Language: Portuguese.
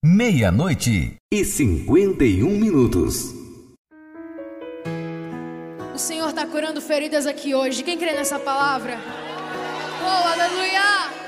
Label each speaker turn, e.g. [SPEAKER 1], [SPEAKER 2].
[SPEAKER 1] meia-noite e 51 minutos.
[SPEAKER 2] O Senhor está curando feridas aqui hoje. Quem crê nessa palavra? Oh, aleluia!